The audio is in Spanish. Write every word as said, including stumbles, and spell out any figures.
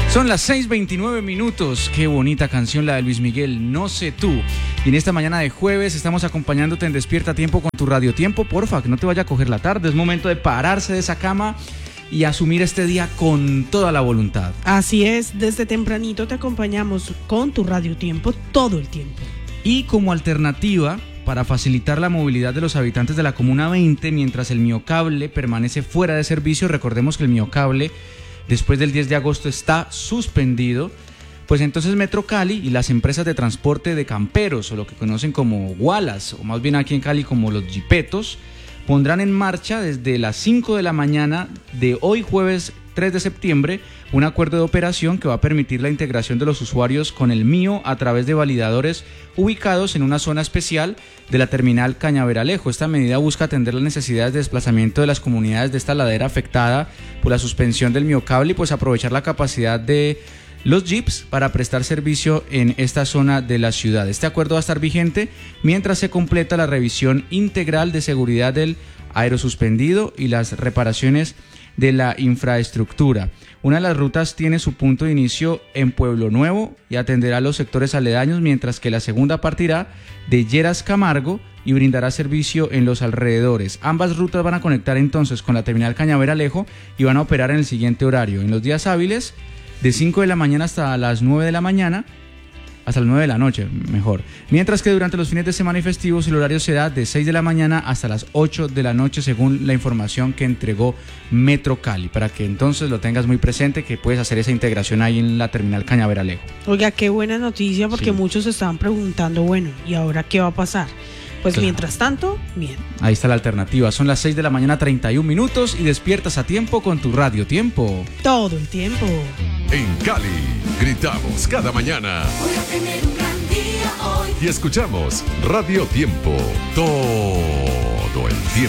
Son las seis veintinueve minutos. Qué bonita canción la de Luis Miguel, No sé tú. Y en esta mañana de jueves estamos acompañándote en Despierta Tiempo con tu Radio Tiempo. Porfa, que no te vaya a coger la tarde. Es momento de pararse de esa cama y asumir este día con toda la voluntad. Así es, desde tempranito te acompañamos con tu Radio Tiempo todo el tiempo. Y como alternativa, para facilitar la movilidad de los habitantes de la Comuna veinte, mientras el Miocable permanece fuera de servicio, recordemos que el Miocable después del diez de agosto está suspendido, pues entonces Metro Cali y las empresas de transporte de camperos, o lo que conocen como gualas, o más bien aquí en Cali como los jipetos, pondrán en marcha desde las cinco de la mañana de hoy jueves tres de septiembre un acuerdo de operación que va a permitir la integración de los usuarios con el mío a través de validadores ubicados en una zona especial de la terminal Cañaveralejo. Esta medida busca atender las necesidades de desplazamiento de las comunidades de esta ladera afectada por la suspensión del Miocable y pues aprovechar la capacidad de los jeeps para prestar servicio en esta zona de la ciudad. Este acuerdo va a estar vigente mientras se completa la revisión integral de seguridad del aerosuspendido y las reparaciones de la infraestructura. Una de las rutas tiene su punto de inicio en Pueblo Nuevo y atenderá a los sectores aledaños, mientras que la segunda partirá de Lleras Camargo y brindará servicio en los alrededores. Ambas rutas van a conectar entonces con la terminal Cañaveralejo y van a operar en el siguiente horario: en los días hábiles de cinco de la mañana hasta las nueve de la mañana, hasta las nueve de la noche, mejor. Mientras que durante los fines de semana y festivos el horario será de seis de la mañana hasta las ocho de la noche, según la información que entregó Metro Cali, para que entonces lo tengas muy presente, que puedes hacer esa integración ahí en la terminal Cañaveralejo. Oiga, qué buena noticia, porque sí, muchos estaban preguntando, bueno, ¿y ahora qué va a pasar? Pues claro, mientras tanto, bien. Ahí está la alternativa. Son las seis de la mañana, treinta y un minutos, y despiertas a tiempo con tu Radio Tiempo. Todo el tiempo. En Cali, gritamos cada mañana. Voy a tener un gran día hoy. Y escuchamos Radio Tiempo todo el tiempo.